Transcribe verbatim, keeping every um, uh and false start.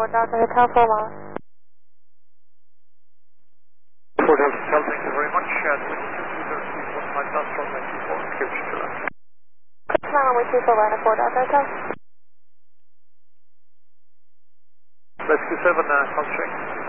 four Delta Hotel, four miles. four Delta Hotel, thank you very much. Uh, two two zero three four five knots, runway two four, Cambridge to left. Now runway two four right at four Delta Hotel. Rescue seven, uh, constraint.